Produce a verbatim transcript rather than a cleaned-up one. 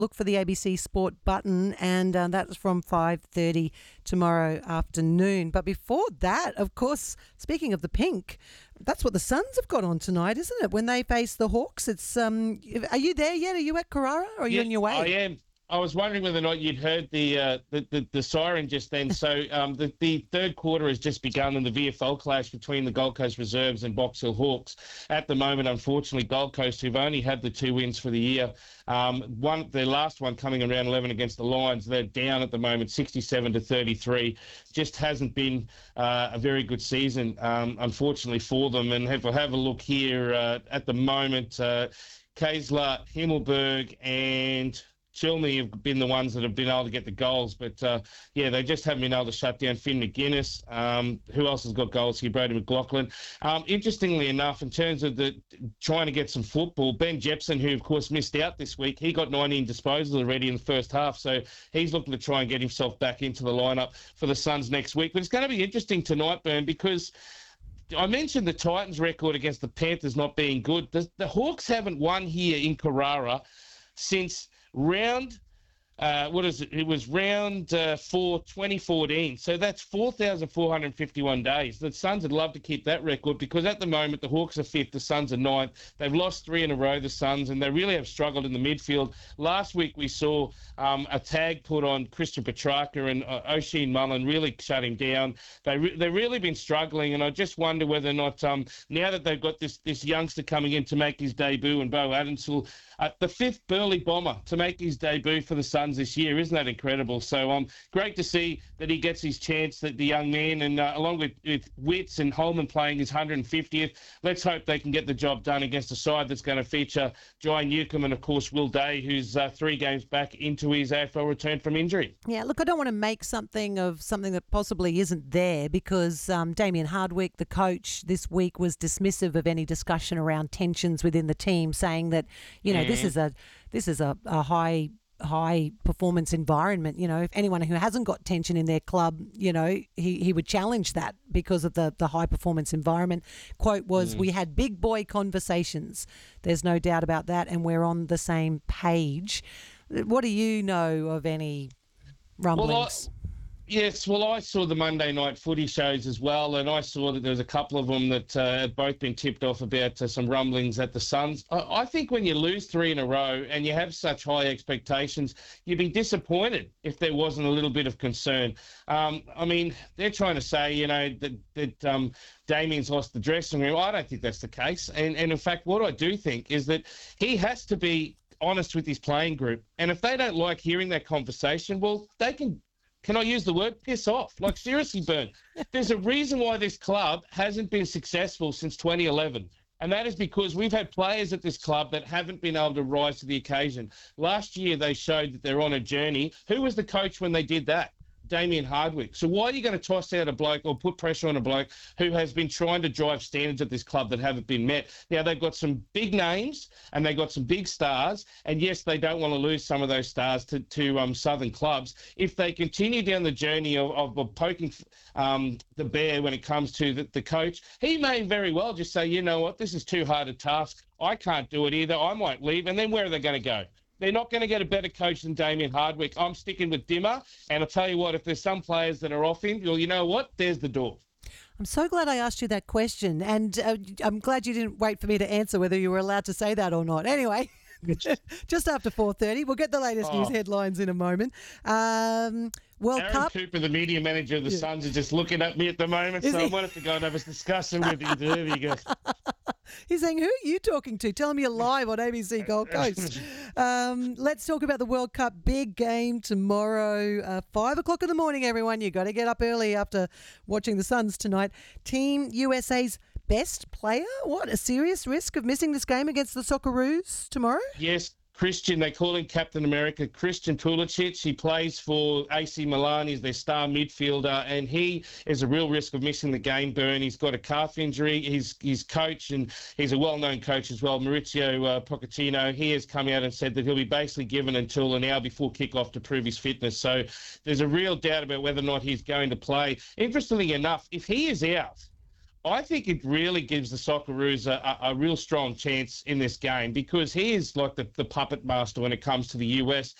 look for the A B C Sport button, and uh, that's from five thirty tomorrow afternoon. But before that, of course, speaking of the pink, that's what the Suns have got on tonight, isn't it? When they face the Hawks, it's um. Are you there yet? Are you at Carrara, or are you Yeah, on your way? I am. I was wondering whether or not you'd heard the uh, the, the, the siren just then. So um, the, the third quarter has just begun in the V F L clash between the Gold Coast Reserves and Box Hill Hawks. At the moment, unfortunately, Gold Coast, who've only had the two wins for the year, um, one their last one coming in round eleven against the Lions, they're down at the moment, sixty-seven to thirty-three. Just hasn't been uh, a very good season, um, unfortunately, for them. And if I have a look here uh, at the moment, uh, Kaysler, Himmelberg, and Chilney have been the ones that have been able to get the goals, but uh, yeah, they just haven't been able to shut down Finn McGuinness. Um, who else has got goals here? Brady McLaughlin. Um, interestingly enough, in terms of the trying to get some football, Ben Jepson, who of course missed out this week, he got nineteen disposals already in the first half, so he's looking to try and get himself back into the lineup for the Suns next week. But it's going to be interesting tonight, Bern, because I mentioned the Titans' record against the Panthers not being good. The, the Hawks haven't won here in Carrara since round, uh, what is it? It was round uh, four, twenty fourteen. So that's four thousand four hundred fifty-one days. The Suns would love to keep that record because at the moment the Hawks are fifth, the Suns are ninth. They've lost three in a row, the Suns, and they really have struggled in the midfield. Last week we saw um, a tag put on Christian Petrarca, and uh, Oisin Mullen really shut him down. They re- they've really been struggling, and I just wonder whether or not um, now that they've got this this youngster coming in to make his debut, and Bo Adams will Uh, the fifth Burley bomber to make his debut for the Suns this year. Isn't that incredible? So um, great to see that he gets his chance, that the young man, and uh, along with, with Witts and Holman playing his one hundred fiftieth, let's hope they can get the job done against a side that's going to feature Jai Newcomb and, of course, Will Day, who's uh, three games back into his A F L return from injury. Yeah, look, I don't want to make something of something that possibly isn't there because um, Damien Hardwick, the coach, this week was dismissive of any discussion around tensions within the team, saying that, you know, mm. this is a this is a, a high high performance environment. You know, if anyone who hasn't got tension in their club, you know, he, he would challenge that because of the, the high performance environment. Quote was, mm. we had big boy conversations. There's no doubt about that, and we're on the same page. What do you know of any rumblings? Well, I- Yes, well, I saw the Monday night footy shows as well, and I saw that there was a couple of them that uh, had both been tipped off about uh, some rumblings at the Suns. I, I think when you lose three in a row and you have such high expectations, you'd be disappointed if there wasn't a little bit of concern. Um, I mean, they're trying to say, you know, that, that um, Damien's lost the dressing room. I don't think that's the case. And, and in fact, what I do think is that he has to be honest with his playing group. And if they don't like hearing that conversation, well, they can... Can I use the word piss off? Like, seriously, Bern, there's a reason why this club hasn't been successful since twenty eleven. And that is because we've had players at this club that haven't been able to rise to the occasion. Last year, they showed that they're on a journey. Who was the coach when they did that? Damien Hardwick. So why are you going to toss out a bloke or put pressure on a bloke who has been trying to drive standards at this club that haven't been met? Now, they've got some big names and they've got some big stars. And yes, they don't want to lose some of those stars to, to um, Southern clubs. If they continue down the journey of, of, of poking um, the bear when it comes to the, the coach, he may very well just say, you know what, this is too hard a task. I can't do it either. I might leave. And then where are they going to go? They're not going to get a better coach than Damien Hardwick. I'm sticking with Dimmer. And I'll tell you what, if there's some players that are off him, well, you know what? There's the door. I'm so glad I asked you that question. And uh, I'm glad you didn't wait for me to answer whether you were allowed to say that or not. Anyway, just after four thirty, we'll get the latest oh. news headlines in a moment. Um, World Aaron Cup. Cooper, the media manager of the yeah. Suns, is just looking at me at the moment. Is so he? I wanted to go and have a discussion with him. There he goes. He's saying, who are you talking to? Tell him you're live on A B C Gold Coast. um, let's talk about the World Cup. Big game tomorrow, uh, five o'clock in the morning, everyone. You've got to get up early after watching the Suns tonight. Team U S A's best player? What, a serious risk of missing this game against the Socceroos tomorrow? Yes. Christian, they call him Captain America, Christian Pulisic. He plays for A C Milan. He's their star midfielder, and he is a real risk of missing the game, Bern. He's got a calf injury. He's, he's coach, and he's a well-known coach as well, Maurizio uh, Pochettino. He has come out and said that he'll be basically given until an hour before kick-off to prove his fitness. So there's a real doubt about whether or not he's going to play. Interestingly enough, if he is out, I think it really gives the Socceroos a, a, a real strong chance in this game because he is like the, the puppet master when it comes to the U S.